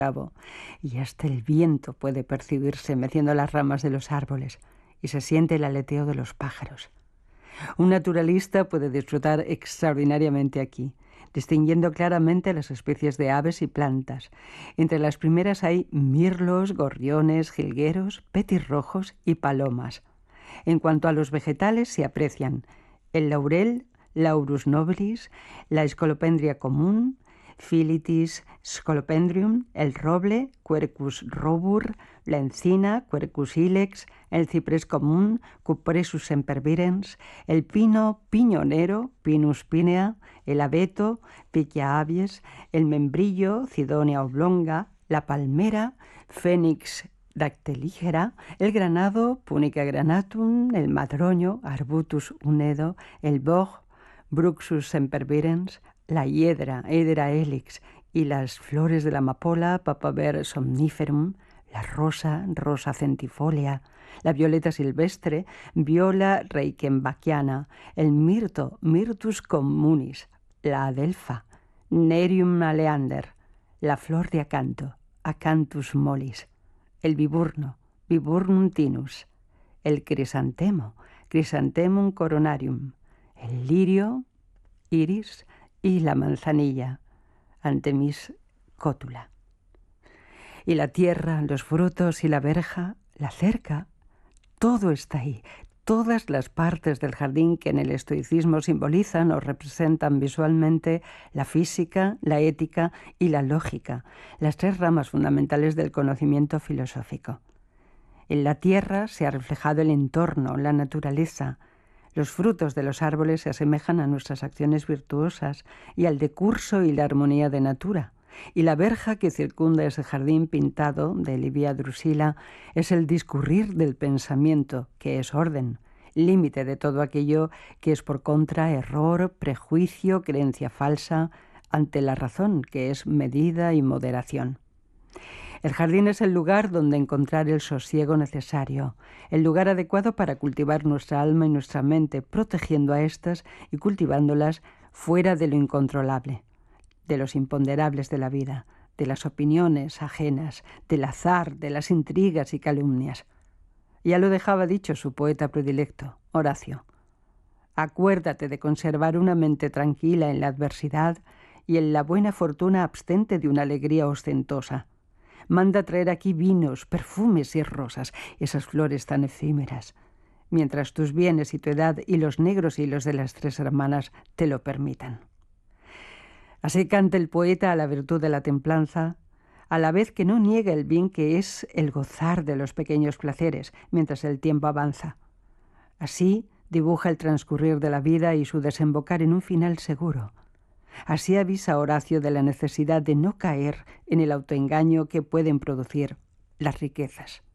cabo, y hasta el viento puede percibirse meciendo las ramas de los árboles, y se siente el aleteo de los pájaros. Un naturalista puede disfrutar extraordinariamente aquí, distinguiendo claramente las especies de aves y plantas. Entre las primeras hay mirlos, gorriones, jilgueros, petirrojos y palomas. En cuanto a los vegetales, se aprecian el laurel, Laurus nobilis, la escolopendria común, Phyllitis scolopendrium, el roble, Quercus robur, la encina, Quercus ilex, el ciprés común, Cupressus sempervirens, el pino piñonero, Pinus pinea, el abeto, Piquia abies, el membrillo, Cidonia oblonga, la palmera, Phoenix dactelígera, el granado, Punica granatum, el madroño, Arbutus unedo, el boj, Bruxus sempervirens, la hiedra, Hedera helix, y las flores de la amapola, Papaver somniferum, la rosa, Rosa centifolia, la violeta silvestre, Viola reichenbachiana, el mirto, Myrtus communis, la adelfa, Nerium aleander, la flor de acanto, Acanthus mollis, el viburno, Viburnum tinus, el crisantemo, Chrysanthemum coronarium, el lirio, Iris, y la manzanilla, Anthemis cotula. Y la tierra, los frutos y la verja, la cerca, todo está ahí. Todas las partes del jardín que en el estoicismo simbolizan o representan visualmente la física, la ética y la lógica, las tres ramas fundamentales del conocimiento filosófico. En la tierra se ha reflejado el entorno, la naturaleza. Los frutos de los árboles se asemejan a nuestras acciones virtuosas y al decurso y la armonía de natura. Y la verja que circunda ese jardín pintado de Livia Drusila es el discurrir del pensamiento, que es orden, límite de todo aquello que es por contra error, prejuicio, creencia falsa, ante la razón, que es medida y moderación. El jardín es el lugar donde encontrar el sosiego necesario, el lugar adecuado para cultivar nuestra alma y nuestra mente, protegiendo a éstas y cultivándolas fuera de lo incontrolable, de los imponderables de la vida, de las opiniones ajenas, del azar, de las intrigas y calumnias. Ya lo dejaba dicho su poeta predilecto, Horacio. Acuérdate de conservar una mente tranquila en la adversidad y en la buena fortuna abstente de una alegría ostentosa. Manda traer aquí vinos, perfumes y rosas, esas flores tan efímeras, mientras tus bienes y tu edad y los negros hilos de las tres hermanas te lo permitan. Así canta el poeta a la virtud de la templanza, a la vez que no niega el bien que es el gozar de los pequeños placeres mientras el tiempo avanza. Así dibuja el transcurrir de la vida y su desembocar en un final seguro. Así avisa Horacio de la necesidad de no caer en el autoengaño que pueden producir las riquezas.